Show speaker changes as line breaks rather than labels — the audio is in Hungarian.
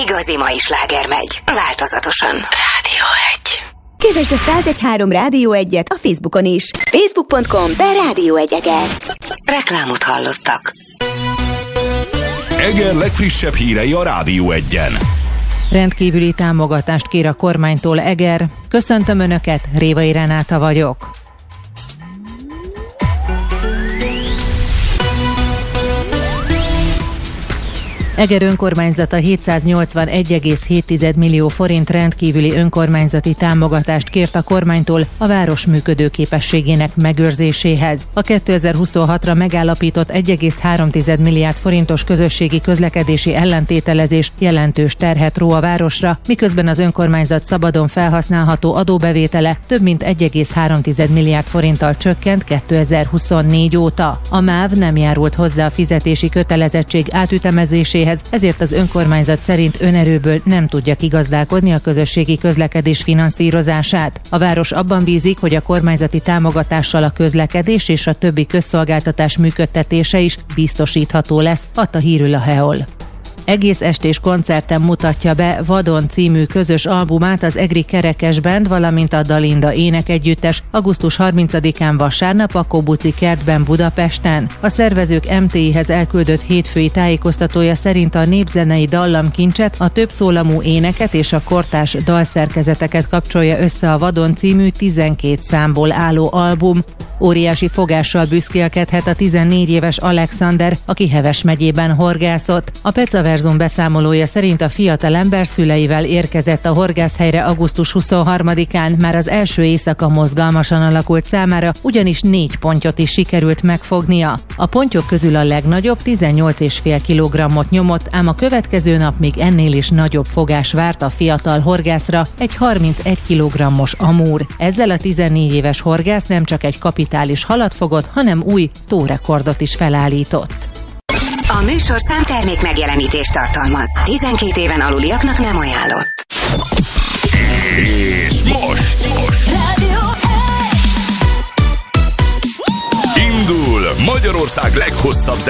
Igazi mai sláger megy, változatosan. Rádió 1.
Kövesd a 101.3 Rádió 1-et a Facebookon is. Facebook.com/Rádió 1 Eger.
Reklámot hallottak.
Eger legfrissebb hírei a Rádió 1-en.
Rendkívüli támogatást kér a kormánytól Eger. Köszöntöm Önöket, Révai Renáta vagyok. Eger önkormányzata 781,7 millió forint rendkívüli önkormányzati támogatást kért a kormánytól a város működőképességének megőrzéséhez. A 2026-ra megállapított 1,3 milliárd forintos közösségi közlekedési ellentételezés jelentős terhet ró a városra, miközben az önkormányzat szabadon felhasználható adóbevétele több mint 1,3 milliárd forinttal csökkent 2024 óta. A MÁV nem járult hozzá a fizetési kötelezettség átütemezéséhez, ezért az önkormányzat szerint önerőből nem tudja kigazdálkodni a közösségi közlekedés finanszírozását. A város abban bízik, hogy a kormányzati támogatással a közlekedés és a többi közszolgáltatás működtetése is biztosítható lesz, adta hírül a Heol. Egész estés koncerten mutatja be Vadon című közös albumát az Egri Kerekes Band, valamint a Dalinda énekegyüttes augusztus 30-án vasárnap a Kobuci kertben Budapesten. A szervezők MTI-hez elküldött hétfői tájékoztatója szerint a népzenei dallamkincset, a többszólamú éneket és a kortárs dalszerkezeteket kapcsolja össze a Vadon című 12 számból álló album. Óriási fogással büszkélkedhet a 14 éves Alexander, aki Heves megyében horgászott. A Pecaverzum beszámolója szerint a fiatalember szüleivel érkezett a horgászhelyre augusztus 23-án, már az első éjszaka mozgalmasan alakult számára, ugyanis 4 pontyot is sikerült megfognia. A pontyok közül a legnagyobb 18,5 kg-ot nyomott, ám a következő nap még ennél is nagyobb fogás várt a fiatal horgászra, egy 31 kg-os amúr. Ezzel a 14 éves horgász nem csak egy kapitális halat fogott, hanem új tórekordot is felállított.
A műsor számtermék megjelenítést tartalmaz. 12 éven aluliaknak nem ajánlott.
És most
Rádió 1.
indul Magyarország leghosszabb